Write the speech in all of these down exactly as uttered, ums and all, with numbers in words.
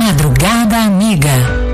Madrugada Amiga.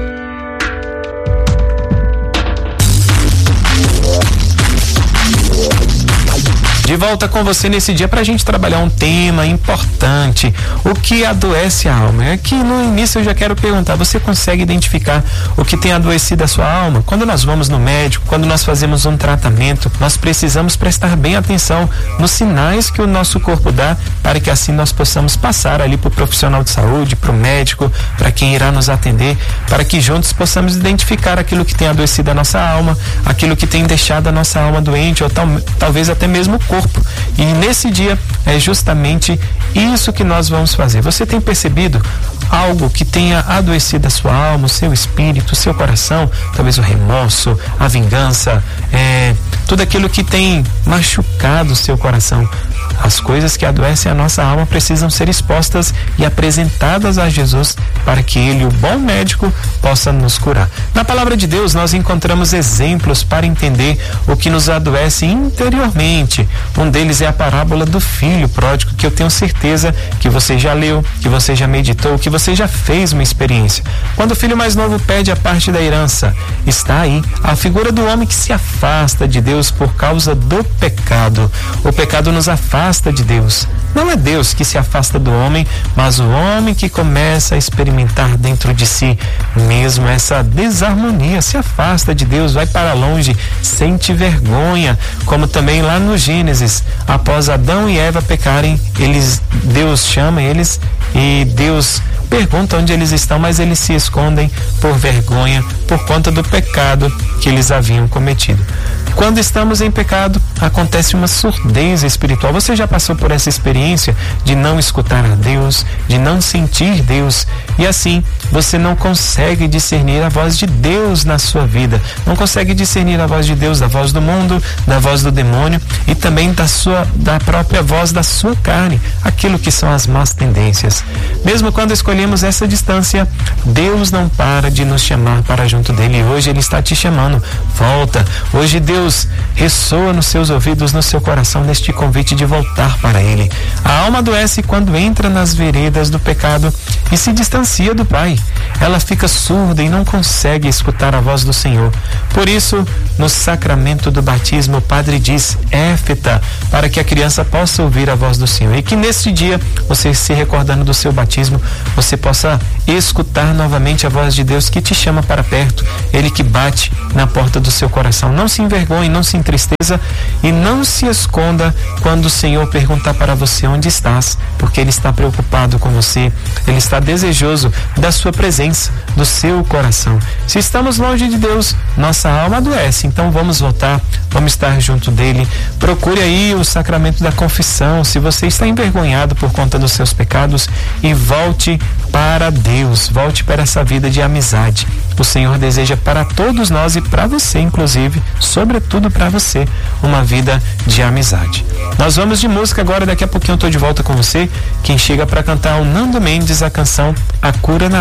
De volta com você nesse dia para a gente trabalhar um tema importante, o que adoece a alma. É que no início eu já quero perguntar, você consegue identificar o que tem adoecido a sua alma? Quando nós vamos no médico, quando nós fazemos um tratamento, nós precisamos prestar bem atenção nos sinais que o nosso corpo dá, para que assim nós possamos passar ali para o profissional de saúde, para o médico, para quem irá nos atender, para que juntos possamos identificar aquilo que tem adoecido a nossa alma, aquilo que tem deixado a nossa alma doente, ou tal, talvez até mesmo o corpo. E nesse dia é justamente isso que nós vamos fazer. Você tem percebido algo que tenha adoecido a sua alma, o seu espírito, o seu coração? Talvez o remorso, a vingança, é, tudo aquilo que tem machucado o seu coração. As coisas que adoecem a nossa alma precisam ser expostas e apresentadas a Jesus, para que Ele, o bom médico, possa nos curar. Na palavra de Deus nós encontramos exemplos para entender o que nos adoece interiormente. Um deles é a parábola do filho pródigo, que eu tenho certeza que você já leu, que você já meditou, que você já fez uma experiência. Quando o filho mais novo pede a parte da herança, está aí a figura do homem que se afasta de Deus por causa do pecado. O pecado nos afasta de Deus. Não é Deus que se afasta do homem, mas o homem que começa a experimentar dentro de si mesmo essa desarmonia, se afasta de Deus, vai para longe, sente vergonha, como também lá no Gênesis, após Adão e Eva pecarem, eles, Deus chama eles e Deus pergunta onde eles estão, mas eles se escondem por vergonha, por conta do pecado que eles haviam cometido. Quando estamos em pecado, acontece uma surdez espiritual. Você já passou por essa experiência de não escutar a Deus, de não sentir Deus, e assim você não consegue discernir a voz de Deus na sua vida, não consegue discernir a voz de Deus da voz do mundo, da voz do demônio e também da sua, da própria voz da sua carne, aquilo que são as más tendências. Mesmo quando escolhemos essa distância, Deus não para de nos chamar para junto dele, e hoje Ele está te chamando, volta. Hoje Deus Deus ressoa nos seus ouvidos, no seu coração, neste convite de voltar para Ele. A alma adoece quando entra nas veredas do pecado e se distancia do Pai. Ela fica surda e não consegue escutar a voz do Senhor. Por isso, no sacramento do batismo, o padre diz éfeta, para que a criança possa ouvir a voz do Senhor. E que neste dia, você se recordando do seu batismo, você possa escutar novamente a voz de Deus que te chama para perto. Ele que bate na porta do seu coração. Não se envergonhe, não se entristeça e não se esconda quando o Senhor perguntar para você onde estás, porque Ele está preocupado com você. Ele está desejoso da sua presença, do seu coração. Se estamos longe de Deus, nossa alma adoece. Então vamos voltar, vamos estar junto dele. Procure aí o sacramento da confissão, se você está envergonhado por conta dos seus pecados, e volte para Deus, volte para essa vida de amizade. O Senhor deseja para todos nós e para você, inclusive, sobretudo para você, uma vida de amizade. Nós vamos de música agora, daqui a pouquinho eu estou de volta com você. Quem chega para cantar é o Nando Mendes, a canção A Cura na